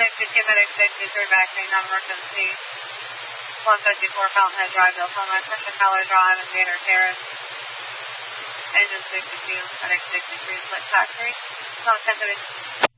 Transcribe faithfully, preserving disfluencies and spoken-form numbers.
sixty-two, medic sixty-three, vaccine emergency. one fifty-four Fountainhead Drive, Oklahoma, Christian Keller Drive, and Gator Terrace. Engine sixty-two, medic sixty-three, split taxi. one ten thirty.